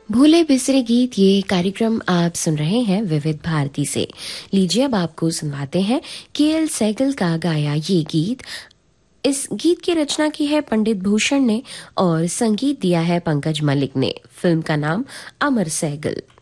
भूले बिसरे गीत, ये कार्यक्रम आप सुन रहे हैं विविध भारती से। लीजिए अब आपको सुनवाते हैं केएल सहगल का गाया ये गीत। इस गीत की रचना की है पंडित भूषण ने और संगीत दिया है पंकज मलिक ने। फिल्म का नाम अमर सहगल।